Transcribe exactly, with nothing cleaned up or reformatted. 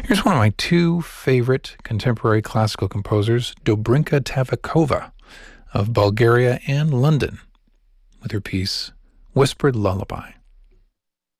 Here's one of my two favorite contemporary classical composers, Dobrinka Tavikova of Bulgaria and London, with her piece, Whispered Lullaby.